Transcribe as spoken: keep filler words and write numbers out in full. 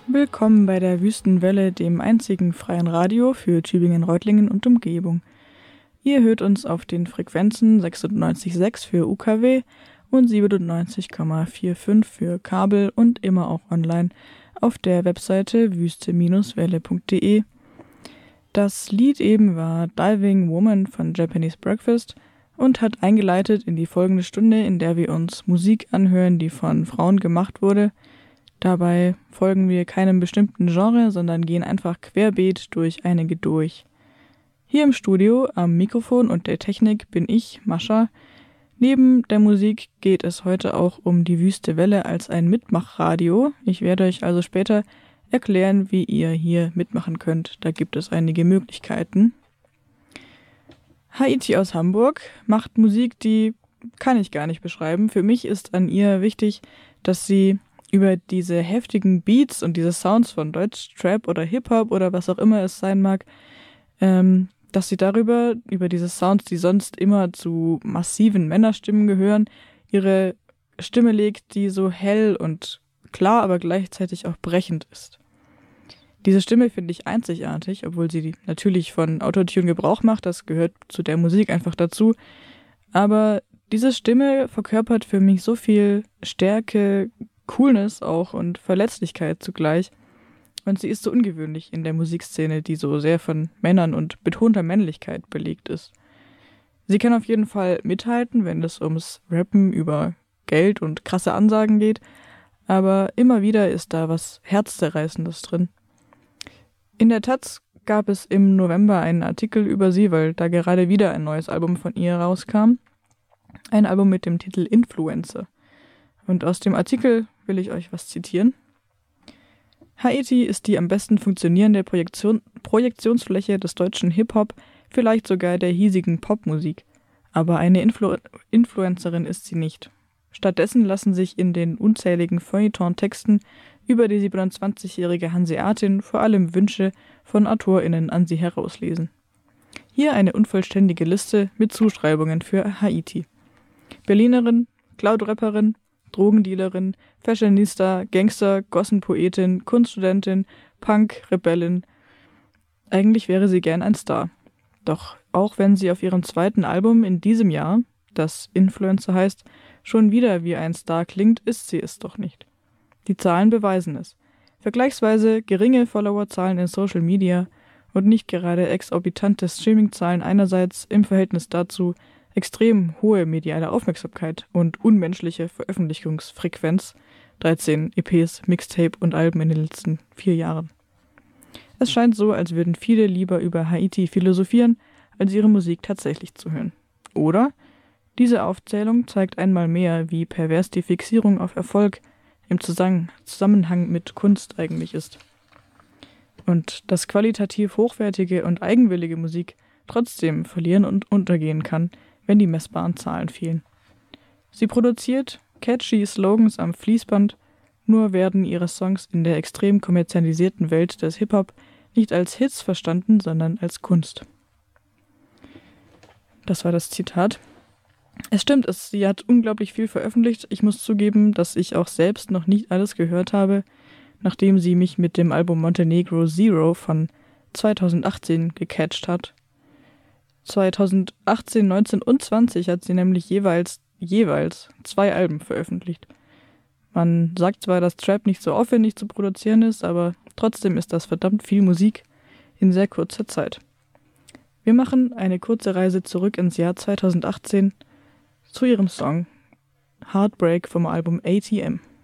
Willkommen bei der Wüstenwelle, dem einzigen freien Radio für Tübingen, Reutlingen und Umgebung. Ihr hört uns auf den Frequenzen sechsundneunzig Komma sechs für U K W und siebenundneunzig Komma fünfundvierzig für Kabel und immer auch online auf der Webseite wüste Bindestrich welle punkt de. Das Lied eben war Diving Woman von Japanese Breakfast und hat eingeleitet in die folgende Stunde, in der wir uns Musik anhören, die von Frauen gemacht wurde. Dabei folgen wir keinem bestimmten Genre, sondern gehen einfach querbeet durch einige durch. Hier im Studio, am Mikrofon und der Technik bin ich, Mascha. Neben der Musik geht es heute auch um die Wüste Welle als ein Mitmachradio. Ich werde euch also später erklären, wie ihr hier mitmachen könnt. Da gibt es einige Möglichkeiten. Haiti aus Hamburg macht Musik, die kann ich gar nicht beschreiben. Für mich ist an ihr wichtig, dass sie über diese heftigen Beats und diese Sounds von Deutschtrap oder Hip-Hop oder was auch immer es sein mag, ähm, dass sie darüber, über diese Sounds, die sonst immer zu massiven Männerstimmen gehören, ihre Stimme legt, die so hell und klar, aber gleichzeitig auch brechend ist. Diese Stimme finde ich einzigartig, obwohl sie natürlich von Autotune Gebrauch macht, das gehört zu der Musik einfach dazu, aber diese Stimme verkörpert für mich so viel Stärke, Coolness auch und Verletzlichkeit zugleich. Und sie ist so ungewöhnlich in der Musikszene, die so sehr von Männern und betonter Männlichkeit belegt ist. Sie kann auf jeden Fall mithalten, wenn es ums Rappen über Geld und krasse Ansagen geht, aber immer wieder ist da was Herzzerreißendes drin. In der Taz gab es im November einen Artikel über sie, weil da gerade wieder ein neues Album von ihr rauskam. Ein Album mit dem Titel Influencer. Und aus dem Artikel will ich euch was zitieren. Haiti ist die am besten funktionierende Projektion, Projektionsfläche des deutschen Hip-Hop, vielleicht sogar der hiesigen Popmusik. Aber eine Influ- Influencerin ist sie nicht. Stattdessen lassen sich in den unzähligen Feuilleton-Texten über die siebenundzwanzigjährige Hanseatin vor allem Wünsche von AutorInnen an sie herauslesen. Hier eine unvollständige Liste mit Zuschreibungen für Haiti. Berlinerin, Cloud-Rapperin, Drogendealerin, Fashionista, Gangster, Gossenpoetin, Kunststudentin, Punk, Rebellin. Eigentlich wäre sie gern ein Star. Doch auch wenn sie auf ihrem zweiten Album in diesem Jahr, das Influencer heißt, schon wieder wie ein Star klingt, ist sie es doch nicht. Die Zahlen beweisen es. Vergleichsweise geringe Followerzahlen in Social Media und nicht gerade exorbitante Streamingzahlen einerseits im Verhältnis dazu, extrem hohe mediale Aufmerksamkeit und unmenschliche Veröffentlichungsfrequenz, dreizehn E Ps, Mixtape und Alben in den letzten vier Jahren. Es scheint so, als würden viele lieber über Haiti philosophieren, als ihre Musik tatsächlich zu hören. Oder? Diese Aufzählung zeigt einmal mehr, wie pervers die Fixierung auf Erfolg im Zusammenhang mit Kunst eigentlich ist. Und dass qualitativ hochwertige und eigenwillige Musik trotzdem verlieren und untergehen kann, wenn die messbaren Zahlen fehlen. Sie produziert catchy Slogans am Fließband, nur werden ihre Songs in der extrem kommerzialisierten Welt des Hip-Hop nicht als Hits verstanden, sondern als Kunst. Das war das Zitat. Es stimmt, es, sie hat unglaublich viel veröffentlicht. Ich muss zugeben, dass ich auch selbst noch nicht alles gehört habe, nachdem sie mich mit dem Album Montenegro Zero von zweitausendachtzehn gecatcht hat. zweitausendachtzehn, neunzehn und zwanzig hat sie nämlich jeweils, jeweils zwei Alben veröffentlicht. Man sagt zwar, dass Trap nicht so aufwendig zu produzieren ist, aber trotzdem ist das verdammt viel Musik in sehr kurzer Zeit. Wir machen eine kurze Reise zurück ins Jahr zweitausendachtzehn zu ihrem Song Heartbreak vom Album A T M.